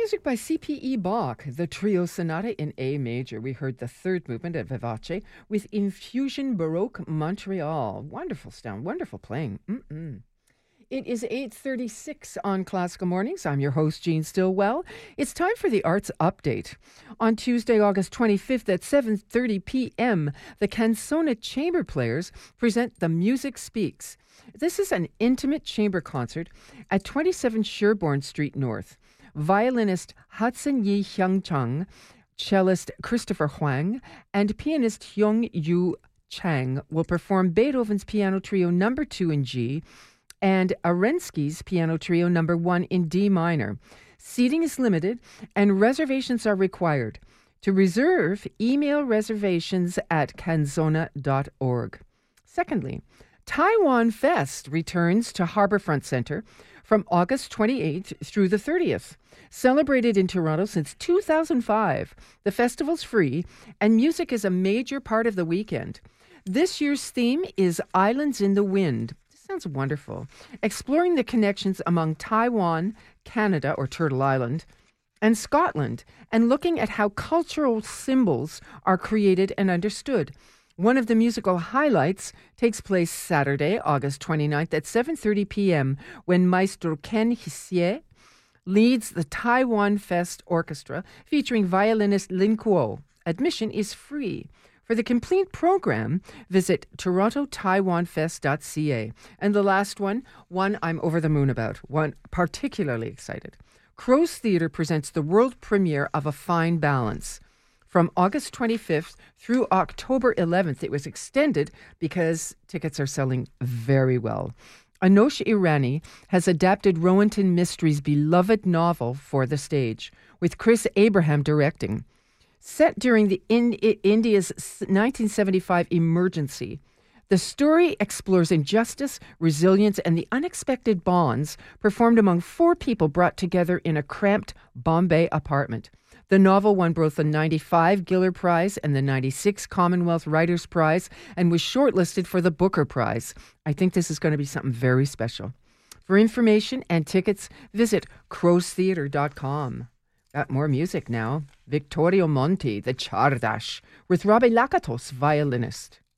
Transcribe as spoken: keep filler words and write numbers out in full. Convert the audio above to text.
music by C P E Bach, the Trio Sonata in A major. We heard the third movement at Vivace with Infusion Baroque Montreal. Wonderful sound, wonderful playing. Mm-mm. It is eight thirty-six on Classical Mornings. I'm your host, Jean Stillwell. It's time for the Arts Update. On Tuesday, August twenty-fifth at seven thirty p.m., the Canzona Chamber Players present The Music Speaks. This is an intimate chamber concert at twenty-seven Sherbourne Street North. Violinist Hudson Yi Hyung Chung, cellist Christopher Huang, and pianist Hyung Yu Chang will perform Beethoven's Piano Trio Number Two in G and Arensky's Piano Trio Number One in D minor. Seating is limited, and reservations are required. To reserve, email reservations at canzona dot org. Secondly, Taiwan Fest returns to Harbourfront Centre from August twenty-eighth through the thirtieth. Celebrated in Toronto since two thousand five, the festival's free, and music is a major part of the weekend. This year's theme is Islands in the Wind. This sounds wonderful. Exploring the connections among Taiwan, Canada, or Turtle Island, and Scotland, and looking at how cultural symbols are created and understood. One of the musical highlights takes place Saturday, August twenty-ninth at seven thirty p.m. when Maestro Ken Hisie leads the Taiwan Fest Orchestra featuring violinist Lin Kuo. Admission is free. For the complete program, visit toronto taiwan fest dot c a. And the last one, one I'm over the moon about, one particularly excited. Crow's Theatre presents the world premiere of A Fine Balance. From August twenty-fifth through October eleventh, it was extended because tickets are selling very well. Anosh Irani has adapted Rowanton Mystery's beloved novel for the stage, with Chris Abraham directing. Set during the in- India's nineteen seventy-five emergency, the story explores injustice, resilience, and the unexpected bonds performed among four people brought together in a cramped Bombay apartment. The novel won both the ninety-five Giller Prize and the ninety-six Commonwealth Writers' Prize and was shortlisted for the Booker Prize. I think this is going to be something very special. For information and tickets, visit crows theatre dot com. Got more music now. Vittorio Monti, the Czardas, with Robbie Lakatos, violinist.